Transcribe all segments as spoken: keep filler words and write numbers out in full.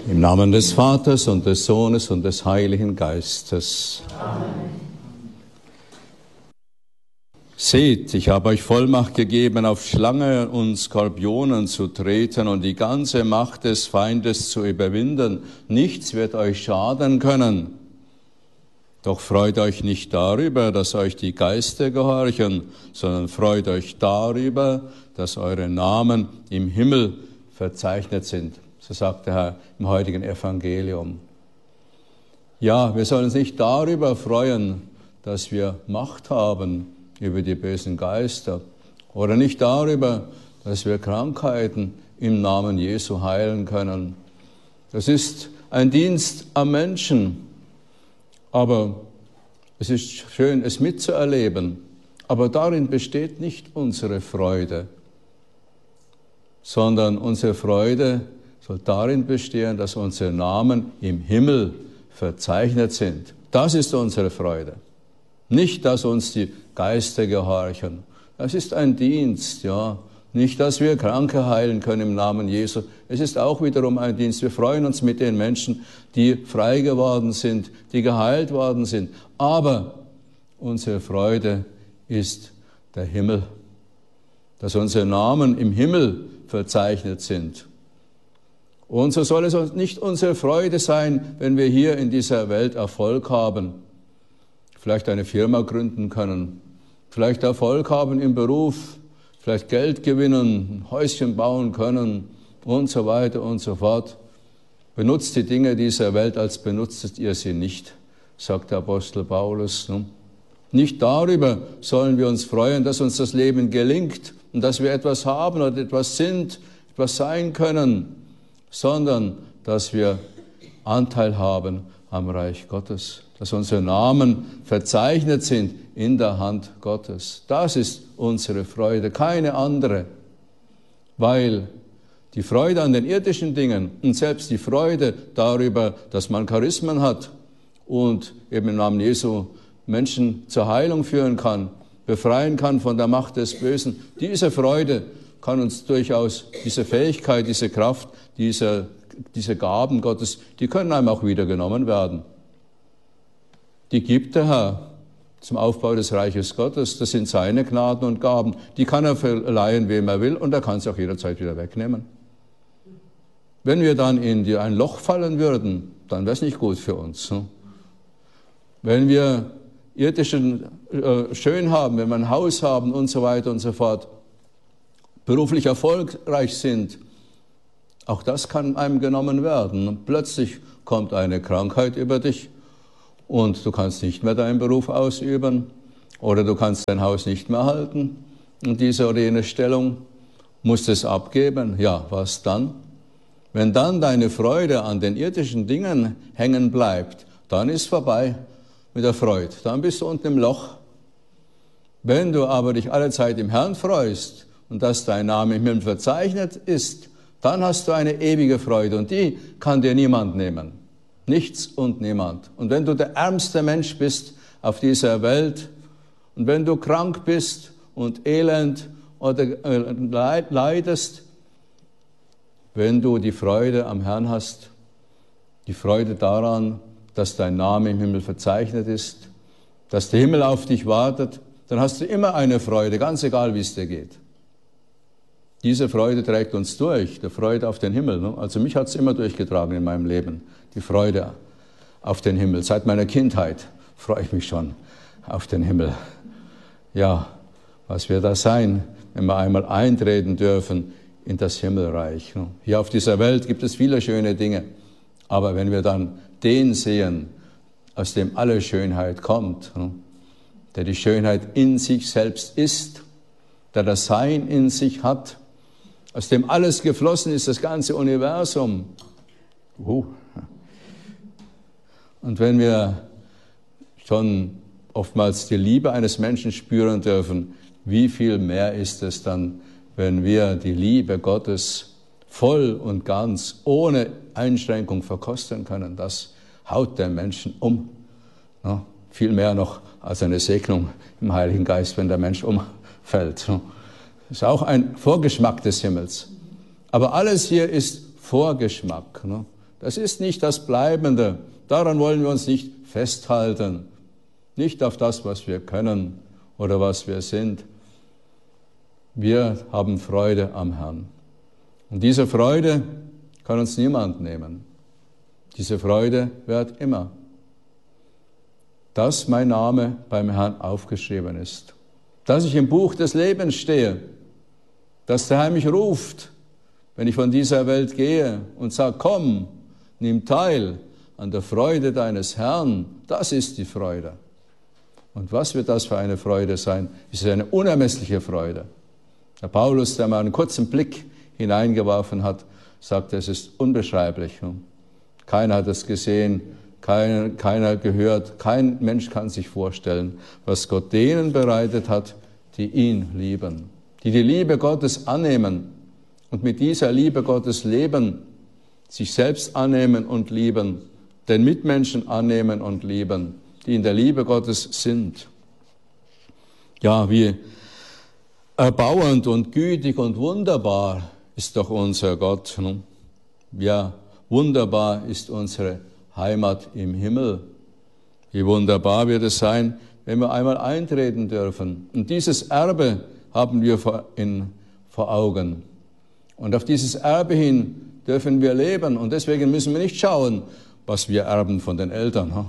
Im Namen des Vaters und des Sohnes und des Heiligen Geistes. Amen. Seht, ich habe euch Vollmacht gegeben, auf Schlangen und Skorpionen zu treten und die ganze Macht des Feindes zu überwinden. Nichts wird euch schaden können. Doch freut euch nicht darüber, dass euch die Geister gehorchen, sondern freut euch darüber, dass eure Namen im Himmel verzeichnet sind. So sagt der Herr im heutigen Evangelium. Ja, wir sollen uns nicht darüber freuen, dass wir Macht haben über die bösen Geister oder nicht darüber, dass wir Krankheiten im Namen Jesu heilen können. Das ist ein Dienst am Menschen, aber es ist schön, es mitzuerleben. Aber darin besteht nicht unsere Freude, sondern unsere Freude soll darin bestehen, dass unsere Namen im Himmel verzeichnet sind. Das ist unsere Freude. Nicht, dass uns die Geister gehorchen. Das ist ein Dienst, ja. Nicht, dass wir Kranke heilen können im Namen Jesu. Es ist auch wiederum ein Dienst. Wir freuen uns mit den Menschen, die frei geworden sind, die geheilt worden sind. Aber unsere Freude ist der Himmel, dass unsere Namen im Himmel verzeichnet sind. Und so soll es nicht unsere Freude sein, wenn wir hier in dieser Welt Erfolg haben, vielleicht eine Firma gründen können, vielleicht Erfolg haben im Beruf, vielleicht Geld gewinnen, ein Häuschen bauen können und so weiter und so fort. Benutzt die Dinge dieser Welt, als benutztet ihr sie nicht, sagt der Apostel Paulus. Nicht darüber sollen wir uns freuen, dass uns das Leben gelingt und dass wir etwas haben oder etwas sind, etwas sein können, sondern dass wir Anteil haben am Reich Gottes, dass unsere Namen verzeichnet sind in der Hand Gottes. Das ist unsere Freude, keine andere, weil die Freude an den irdischen Dingen und selbst die Freude darüber, dass man Charismen hat und eben im Namen Jesu Menschen zur Heilung führen kann, befreien kann von der Macht des Bösen, diese Freude kann uns durchaus, diese Fähigkeit, diese Kraft, diese, diese Gaben Gottes, die können einem auch wieder genommen werden. Die gibt der Herr zum Aufbau des Reiches Gottes. Das sind seine Gnaden und Gaben. Die kann er verleihen, wem er will, und er kann sie auch jederzeit wieder wegnehmen. Wenn wir dann in die, ein Loch fallen würden, dann wäre es nicht gut für uns. Wenn wir irdischen äh, schön haben, wenn wir ein Haus haben und so weiter und so fort, beruflich erfolgreich sind, auch das kann einem genommen werden. Und plötzlich kommt eine Krankheit über dich und du kannst nicht mehr deinen Beruf ausüben oder du kannst dein Haus nicht mehr halten in dieser oder jener Stellung, musst es abgeben. Ja, was dann? Wenn dann deine Freude an den irdischen Dingen hängen bleibt, dann ist vorbei mit der Freude. Dann bist du unten im Loch. Wenn du aber dich alle Zeit im Herrn freust und dass dein Name im Himmel verzeichnet ist, dann hast du eine ewige Freude und die kann dir niemand nehmen. Nichts und niemand. Und wenn du der ärmste Mensch bist auf dieser Welt und wenn du krank bist und elend oder leidest, wenn du die Freude am Herrn hast, die Freude daran, dass dein Name im Himmel verzeichnet ist, dass der Himmel auf dich wartet, dann hast du immer eine Freude, ganz egal, wie es dir geht. Diese Freude trägt uns durch, die Freude auf den Himmel. Ne? Also mich hat es immer durchgetragen in meinem Leben, die Freude auf den Himmel. Seit meiner Kindheit freue ich mich schon auf den Himmel. Ja, was wird das sein, wenn wir einmal eintreten dürfen in das Himmelreich. Ne? Hier auf dieser Welt gibt es viele schöne Dinge, aber wenn wir dann den sehen, aus dem alle Schönheit kommt, ne? Der die Schönheit in sich selbst ist, der das Sein in sich hat, aus dem alles geflossen ist, das ganze Universum. Uh. Und wenn wir schon oftmals die Liebe eines Menschen spüren dürfen, wie viel mehr ist es dann, wenn wir die Liebe Gottes voll und ganz, ohne Einschränkung verkosten können. Das haut den Menschen um. Ja, viel mehr noch als eine Segnung im Heiligen Geist, wenn der Mensch umfällt. Das ist auch ein Vorgeschmack des Himmels. Aber alles hier ist Vorgeschmack. Das ist nicht das Bleibende. Daran wollen wir uns nicht festhalten. Nicht auf das, was wir können oder was wir sind. Wir haben Freude am Herrn. Und diese Freude kann uns niemand nehmen. Diese Freude währt immer. Dass mein Name beim Herrn aufgeschrieben ist. Dass ich im Buch des Lebens stehe. Dass der Herr mich ruft, wenn ich von dieser Welt gehe und sage, komm, nimm teil an der Freude deines Herrn. Das ist die Freude. Und was wird das für eine Freude sein? Es ist eine unermessliche Freude. Der Paulus, der mal einen kurzen Blick hineingeworfen hat, sagt, es ist unbeschreiblich. Keiner hat es gesehen, keiner, keiner gehört, kein Mensch kann sich vorstellen, was Gott denen bereitet hat, die ihn lieben, die die Liebe Gottes annehmen und mit dieser Liebe Gottes leben, sich selbst annehmen und lieben, den Mitmenschen annehmen und lieben, die in der Liebe Gottes sind. Ja, wie erbauend und gütig und wunderbar ist doch unser Gott. Ja, wunderbar ist unsere Heimat im Himmel. Wie wunderbar wird es sein, wenn wir einmal eintreten dürfen. Und dieses Erbe haben wir vor, in, vor Augen. Und auf dieses Erbe hin dürfen wir leben. Und deswegen müssen wir nicht schauen, was wir erben von den Eltern.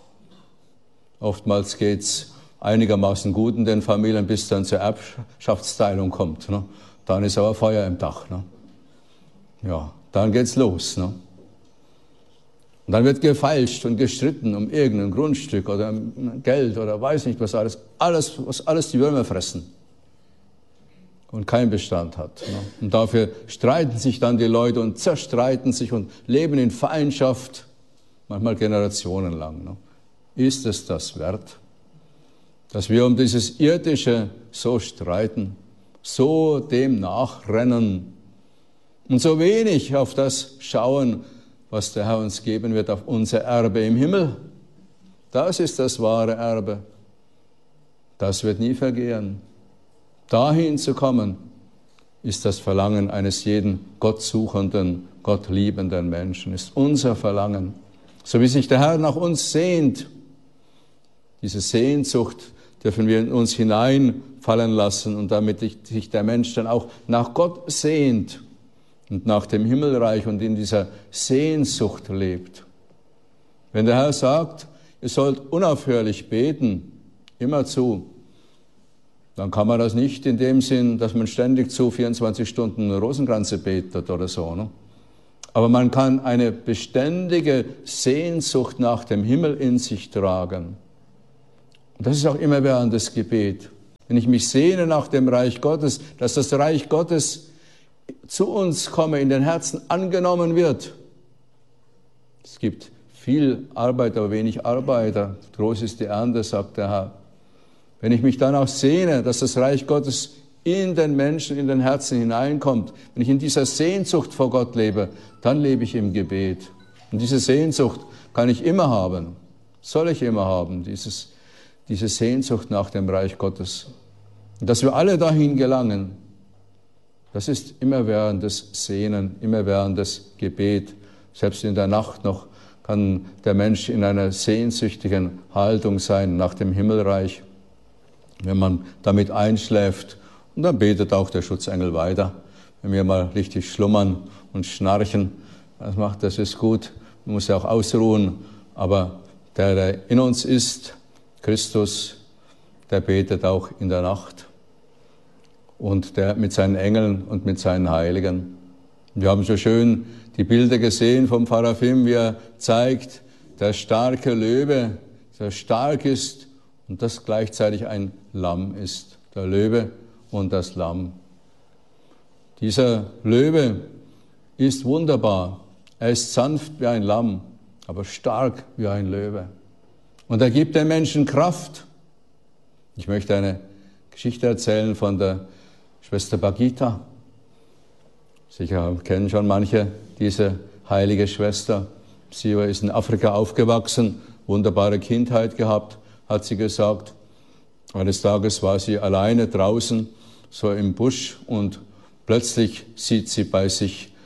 Oftmals geht es einigermaßen gut in den Familien, bis dann zur Erbschaftsteilung kommt. Dann ist aber Feuer im Dach. Ja, dann geht's los. Und dann wird gefeilscht und gestritten um irgendein Grundstück oder Geld oder weiß nicht was alles. Alles, was alles die Würmer fressen und keinen Bestand hat. Und dafür streiten sich dann die Leute und zerstreiten sich und leben in Feindschaft, manchmal generationenlang. Ist es das wert, dass wir um dieses Irdische so streiten, so dem nachrennen und so wenig auf das schauen, was der Herr uns geben wird, auf unser Erbe im Himmel? Das ist das wahre Erbe. Das wird nie vergehen. Dahin zu kommen, ist das Verlangen eines jeden gottsuchenden, gottliebenden Menschen, ist unser Verlangen. So wie sich der Herr nach uns sehnt, diese Sehnsucht dürfen wir in uns hineinfallen lassen und damit sich der Mensch dann auch nach Gott sehnt und nach dem Himmelreich und in dieser Sehnsucht lebt. Wenn der Herr sagt, ihr sollt unaufhörlich beten, immerzu, dann kann man das nicht in dem Sinn, dass man ständig zu vierundzwanzig Stunden Rosenkranze betet oder so. Ne? Aber man kann eine beständige Sehnsucht nach dem Himmel in sich tragen. Und das ist auch immerwährendes Gebet. Wenn ich mich sehne nach dem Reich Gottes, dass das Reich Gottes zu uns komme, in den Herzen angenommen wird. Es gibt viel Arbeit, aber wenig Arbeiter. Groß ist die Ernte, sagt der Herr. Wenn ich mich danach sehne, dass das Reich Gottes in den Menschen, in den Herzen hineinkommt, wenn ich in dieser Sehnsucht vor Gott lebe, dann lebe ich im Gebet. Und diese Sehnsucht kann ich immer haben, soll ich immer haben, dieses, diese Sehnsucht nach dem Reich Gottes. Und dass wir alle dahin gelangen, das ist immerwährendes Sehnen, immerwährendes Gebet. Selbst in der Nacht noch kann der Mensch in einer sehnsüchtigen Haltung sein nach dem Himmelreich, wenn man damit einschläft. Und dann betet auch der Schutzengel weiter. Wenn wir mal richtig schlummern und schnarchen, das macht, das ist gut. Man muss ja auch ausruhen. Aber der, der in uns ist, Christus, der betet auch in der Nacht. Und der mit seinen Engeln und mit seinen Heiligen. Wir haben so schön die Bilder gesehen vom Pfarrer Fim, wie er zeigt, der starke Löwe, der stark ist und das gleichzeitig ein Lamm ist. Der Löwe und das Lamm. Dieser Löwe ist wunderbar. Er ist sanft wie ein Lamm, aber stark wie ein Löwe. Und er gibt den Menschen Kraft. Ich möchte eine Geschichte erzählen von der Schwester Bagita. Sicher kennen schon manche diese heilige Schwester. Sie ist in Afrika aufgewachsen, wunderbare Kindheit gehabt, hat sie gesagt. Eines Tages war sie alleine draußen, so im Busch, und plötzlich sieht sie bei sich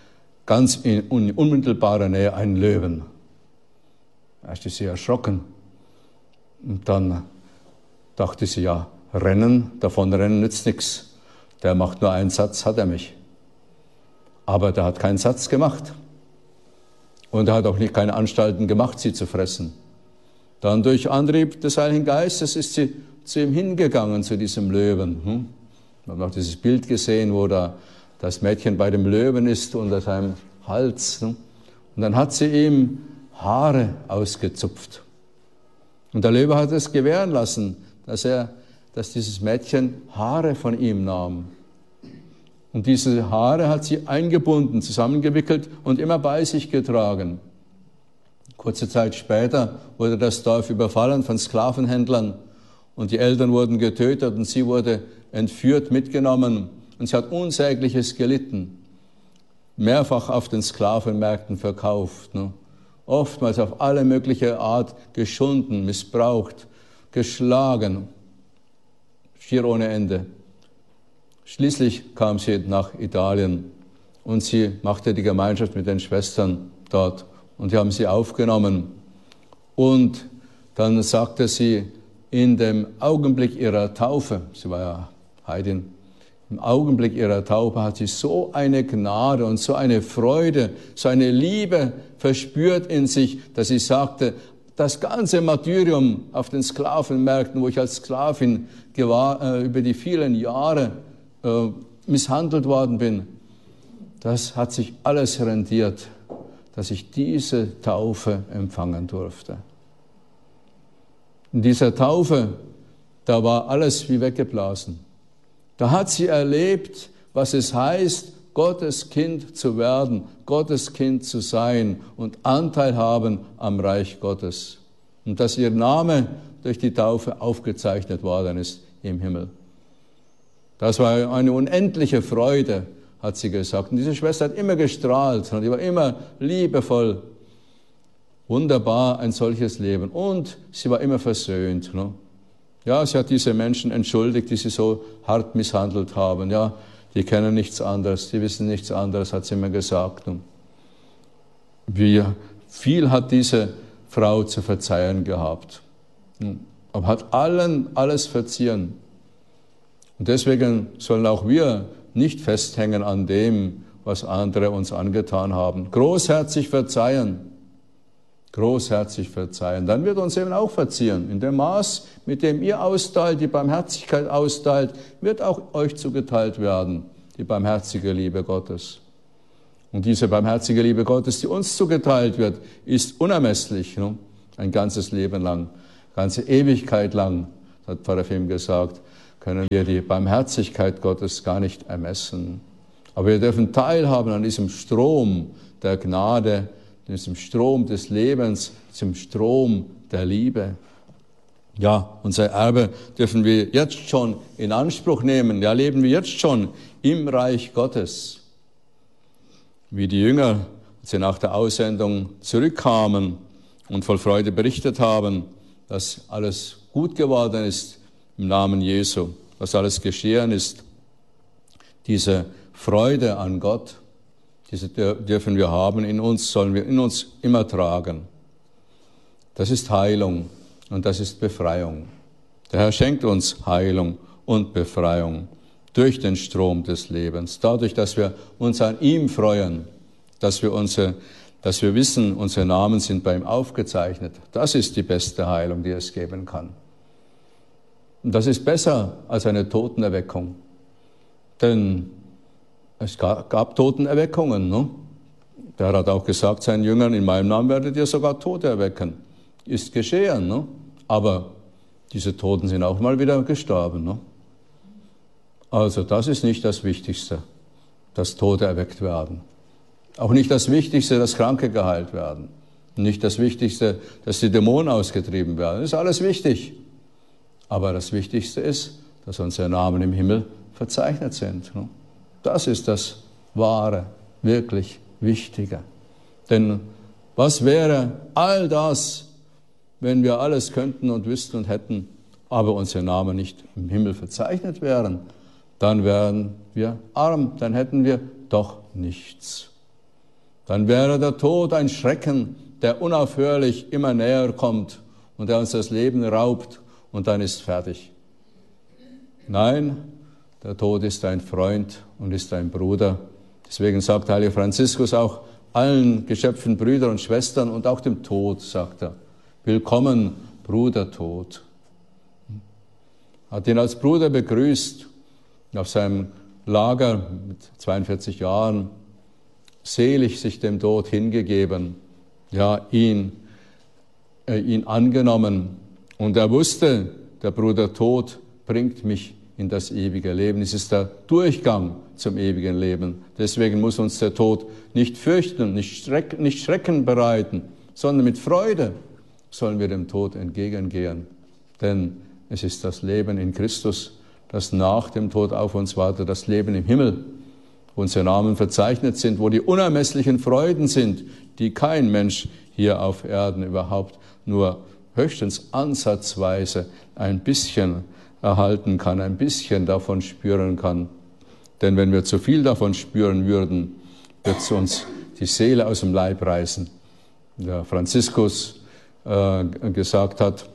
ganz in unmittelbarer Nähe einen Löwen. Erst ist sie erschrocken. Und dann dachte sie, ja, rennen, davon rennen nützt nichts. Der macht nur einen Satz, hat er mich. Aber der hat keinen Satz gemacht. Und er hat auch nicht keine Anstalten gemacht, sie zu fressen. Dann durch Antrieb des Heiligen Geistes ist sie zu ihm hingegangen, zu diesem Löwen. Hm? Wir haben auch dieses Bild gesehen, wo da das Mädchen bei dem Löwen ist, unter seinem Hals. Hm? Und dann hat sie ihm Haare ausgezupft. Und der Löwe hat es gewähren lassen, dass, er, dass dieses Mädchen Haare von ihm nahm. Und diese Haare hat sie eingebunden, zusammengewickelt und immer bei sich getragen. Kurze Zeit später wurde das Dorf überfallen von Sklavenhändlern und die Eltern wurden getötet und sie wurde entführt, mitgenommen und sie hat Unsägliches gelitten. Mehrfach auf den Sklavenmärkten verkauft, ne? Oftmals auf alle mögliche Art geschunden, missbraucht, geschlagen, schier ohne Ende. Schließlich kam sie nach Italien und sie machte die Gemeinschaft mit den Schwestern dort und die haben sie aufgenommen. Und dann sagte sie, in dem Augenblick ihrer Taufe, sie war ja Heidin, im Augenblick ihrer Taufe hat sie so eine Gnade und so eine Freude, so eine Liebe verspürt in sich, dass sie sagte, das ganze Martyrium auf den Sklavenmärkten, wo ich als Sklavin gewahr, äh, über die vielen Jahre äh, misshandelt worden bin, das hat sich alles rendiert, dass ich diese Taufe empfangen durfte. In dieser Taufe, da war alles wie weggeblasen. Da hat sie erlebt, was es heißt, Gottes Kind zu werden, Gottes Kind zu sein und Anteil haben am Reich Gottes. Und dass ihr Name durch die Taufe aufgezeichnet worden ist im Himmel. Das war eine unendliche Freude, hat sie gesagt. Und diese Schwester hat immer gestrahlt, die war immer liebevoll. Wunderbar, ein solches Leben. Und sie war immer versöhnt. Ne? Ja, sie hat diese Menschen entschuldigt, die sie so hart misshandelt haben. Ja, die kennen nichts anderes, die wissen nichts anderes, hat sie mir gesagt. Und wie viel hat diese Frau zu verzeihen gehabt. Aber hat allen alles verziehen. Und deswegen sollen auch wir nicht festhängen an dem, was andere uns angetan haben. Großherzig verzeihen. Großherzig verzeihen. Dann wird uns eben auch verziehen. In dem Maß, mit dem ihr austeilt, die Barmherzigkeit austeilt, wird auch euch zugeteilt werden, die barmherzige Liebe Gottes. Und diese barmherzige Liebe Gottes, die uns zugeteilt wird, ist unermesslich, ne? Ein ganzes Leben lang, ganze Ewigkeit lang, hat Pfarrer Fim gesagt, können wir die Barmherzigkeit Gottes gar nicht ermessen. Aber wir dürfen teilhaben an diesem Strom der Gnade, diesem Strom des Lebens, diesem Strom der Liebe. Ja, unser Erbe dürfen wir jetzt schon in Anspruch nehmen. Ja, leben wir jetzt schon im Reich Gottes. Wie die Jünger, als sie nach der Aussendung zurückkamen und voll Freude berichtet haben, dass alles gut geworden ist im Namen Jesu, was alles geschehen ist. Diese Freude an Gott, diese dürfen wir haben in uns, sollen wir in uns immer tragen. Das ist Heilung und das ist Befreiung. Der Herr schenkt uns Heilung und Befreiung durch den Strom des Lebens, dadurch, dass wir uns an ihm freuen, dass wir, unsere, dass wir wissen, unsere Namen sind bei ihm aufgezeichnet. Das ist die beste Heilung, die es geben kann. Und das ist besser als eine Totenerweckung, denn es gab, gab Totenerweckungen. Ne? Der hat auch gesagt seinen Jüngern, in meinem Namen werdet ihr sogar Tote erwecken. Ist geschehen, ne? Aber diese Toten sind auch mal wieder gestorben. Ne? Also das ist nicht das Wichtigste, dass Tote erweckt werden. Auch nicht das Wichtigste, dass Kranke geheilt werden. Nicht das Wichtigste, dass die Dämonen ausgetrieben werden. Das ist alles wichtig. Aber das Wichtigste ist, dass unsere Namen im Himmel verzeichnet sind. Ne? Das ist das Wahre, wirklich Wichtige. Denn was wäre all das, wenn wir alles könnten und wüssten und hätten, aber unsere Namen nicht im Himmel verzeichnet wären? Dann wären wir arm, dann hätten wir doch nichts. Dann wäre der Tod ein Schrecken, der unaufhörlich immer näher kommt und der uns das Leben raubt und dann ist fertig. Nein, der Tod ist ein Freund und ist ein Bruder. Deswegen sagt Heiliger Franziskus auch allen Geschöpfen, Brüdern und Schwestern und auch dem Tod, sagt er, willkommen, Bruder Tod. Hat ihn als Bruder begrüßt, auf seinem Lager mit zweiundvierzig Jahren, selig sich dem Tod hingegeben, ja, ihn, äh, ihn angenommen. Und er wusste, der Bruder Tod bringt mich in das ewige Leben. Es ist der Durchgang zum ewigen Leben. Deswegen muss uns der Tod nicht fürchten, nicht, Schreck, nicht Schrecken bereiten, sondern mit Freude sollen wir dem Tod entgegengehen. Denn es ist das Leben in Christus, das nach dem Tod auf uns wartet, das Leben im Himmel, wo unsere Namen verzeichnet sind, wo die unermesslichen Freuden sind, die kein Mensch hier auf Erden überhaupt nur höchstens ansatzweise ein bisschen erhalten kann, ein bisschen davon spüren kann. Denn wenn wir zu viel davon spüren würden, wird es uns die Seele aus dem Leib reißen. Der Franziskus äh, gesagt hat,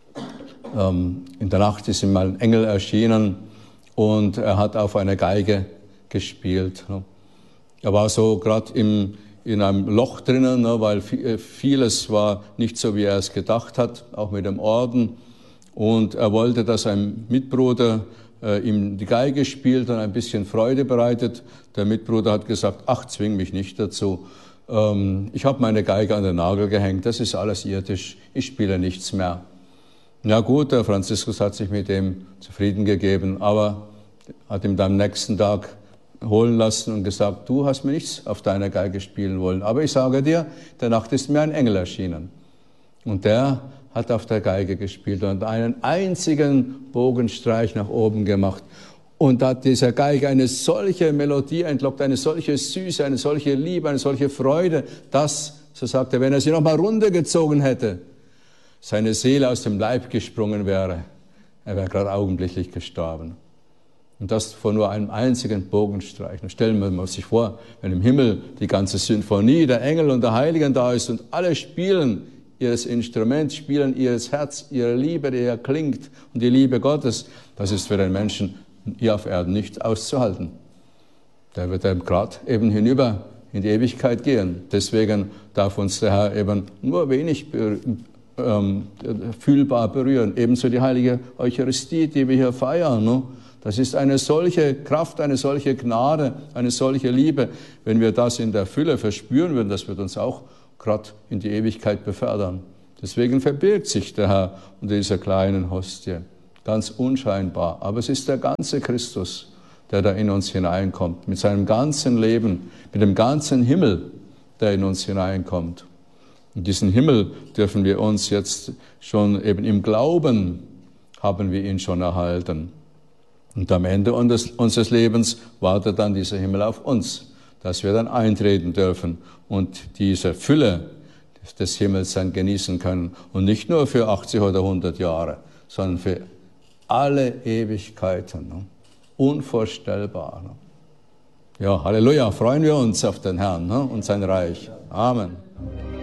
ähm, in der Nacht ist ihm mal ein Engel erschienen und er hat auf einer Geige gespielt. Er war so gerade in einem Loch drinnen, weil vieles war nicht so, wie er es gedacht hat, auch mit dem Orden. Und er wollte, dass ein Mitbruder äh, ihm die Geige spielt und ein bisschen Freude bereitet. Der Mitbruder hat gesagt, ach, zwing mich nicht dazu. Ähm, ich habe meine Geige an den Nagel gehängt, das ist alles irdisch, ich spiele nichts mehr. Na gut, der Franziskus hat sich mit dem zufrieden gegeben, aber hat ihm dann am nächsten Tag holen lassen und gesagt, du hast mir nichts auf deiner Geige spielen wollen, aber ich sage dir, der Nacht ist mir ein Engel erschienen. Und der hat auf der Geige gespielt und einen einzigen Bogenstreich nach oben gemacht und hat dieser Geige eine solche Melodie entlockt, eine solche Süße, eine solche Liebe, eine solche Freude, dass, so sagt er, wenn er sie noch mal runtergezogen hätte, seine Seele aus dem Leib gesprungen wäre. Er wäre gerade augenblicklich gestorben. Und das vor nur einem einzigen Bogenstreich. Und stellen wir sich vor, wenn im Himmel die ganze Symphonie der Engel und der Heiligen da ist und alle spielen ihres Instrument, spielen ihres Herz, ihre Liebe, die erklingt und die Liebe Gottes, das ist für den Menschen hier auf Erden nicht auszuhalten. Der wird dann gerade eben hinüber in die Ewigkeit gehen. Deswegen darf uns der Herr eben nur wenig ähm, fühlbar berühren. Ebenso die heilige Eucharistie, die wir hier feiern. Ne? Das ist eine solche Kraft, eine solche Gnade, eine solche Liebe. Wenn wir das in der Fülle verspüren würden, das wird uns auch gerade in die Ewigkeit befördern. Deswegen verbirgt sich der Herr unter dieser kleinen Hostie. Ganz unscheinbar. Aber es ist der ganze Christus, der da in uns hineinkommt. Mit seinem ganzen Leben, mit dem ganzen Himmel, der in uns hineinkommt. Und diesen Himmel dürfen wir uns jetzt schon eben im Glauben, haben wir ihn schon erhalten. Und am Ende unseres Lebens wartet dann dieser Himmel auf uns, dass wir dann eintreten dürfen und diese Fülle des Himmels dann genießen können. Und nicht nur für achtzig oder hundert Jahre, sondern für alle Ewigkeiten. Ne? Unvorstellbar. Ne? Ja, Halleluja, freuen wir uns auf den Herrn, ne? Und sein Reich. Amen.